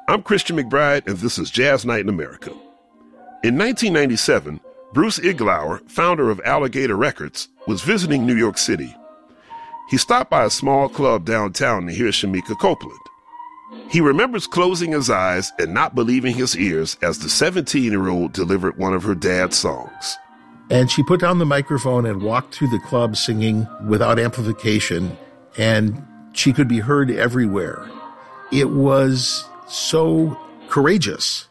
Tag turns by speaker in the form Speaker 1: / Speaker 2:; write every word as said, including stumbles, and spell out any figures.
Speaker 1: I'm Christian McBride, and this is Jazz Night in America. In nineteen ninety-seven, Bruce Iglauer, founder of Alligator Records, was visiting New York City. He stopped by a small club downtown to hear Shemekia Copeland. He remembers closing his eyes and not believing his ears as the seventeen-year-old delivered one of her dad's songs.
Speaker 2: And she put down the microphone and walked through the club singing without amplification, and she could be heard everywhere. It was so courageous.